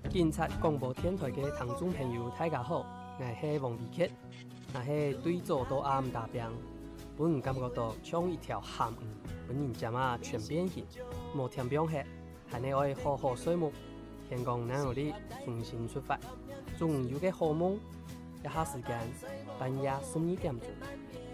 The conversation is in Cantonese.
警察广播电台嘅听众朋友，大家好，我是王维克。那是对左到暗打拼，本人感觉到像一条咸鱼，本人只嘛全变形，无天边黑，还你爱好好睡梦，天光能有你重新出发，总有个好梦，一下时间半夜12点钟。